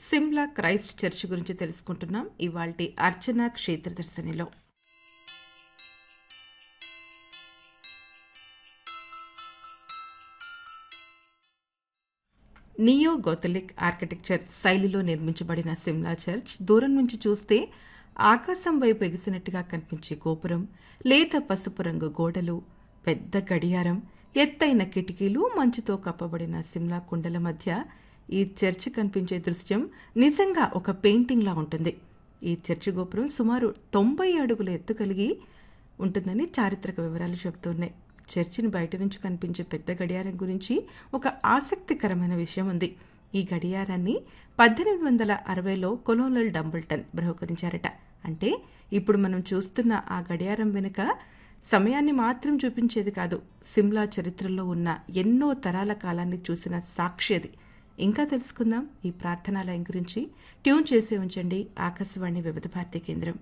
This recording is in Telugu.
సిమ్లా క్రైస్ట్ చర్చ్ గురించి తెలుసుకుంటున్నాం ఇవాల్టి అర్చన క్షేత్రదర్శినిలో. నియో గోథలిక్ ఆర్కిటెక్చర్ శైలిలో నిర్మించబడిన సిమ్లా చర్చ్ దూరం నుంచి చూస్తే ఆకాశం వైపు ఎగిసినట్టుగా కనిపించే గోపురం, లేత పసుపు రంగు గోడలు, పెద్ద గడియారం, ఎత్తైన కిటికీలు, మంచుతో కప్పబడిన సిమ్లా కొండల మధ్య ఈ చర్చ్ కనిపించే దృశ్యం నిజంగా ఒక పెయింటింగ్లా ఉంటుంది. ఈ చర్చి గోపురం సుమారు 90 అడుగుల ఎత్తు కలిగి ఉంటుందని చారిత్రక వివరాలు చెబుతున్నాయి. చర్చిని బయట నుంచి కనిపించే పెద్ద గడియారం గురించి ఒక ఆసక్తికరమైన విషయం ఉంది. ఈ గడియారాన్ని 1860లో కొలోనల్ డంబుల్టన్ బహుకరించారట. అంటే ఇప్పుడు మనం చూస్తున్న ఆ గడియారం వెనుక సమయాన్ని మాత్రం చూపించేది కాదు, సిమ్లా చరిత్రలో ఉన్న ఎన్నో తరాల కాలాన్ని చూసిన సాక్షి అది. ఇంకా తెలుసుకుందాం ఈ ప్రార్థనాలయం గురించి. ట్యూన్ చేసి ఉంచండి ఆకాశవాణి వివిధ భారతి కేంద్రం.